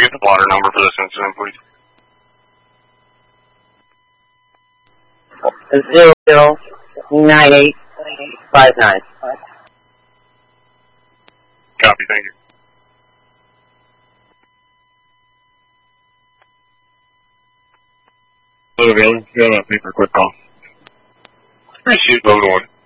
get the blotter number for this incident, please? 009859. Copy, thank you. Hello, Bailey. You got a paper quick call. Receive load 1.